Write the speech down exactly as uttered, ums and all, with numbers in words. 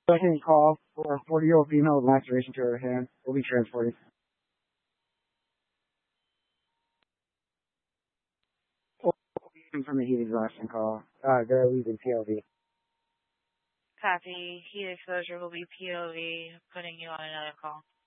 Second call for a forty-year-old female with laceration to her hand. Will be transported. From a heat exhaustion call. Uh, they're leaving P O V. Copy. Heat exposure will be P O V. Putting you on another call.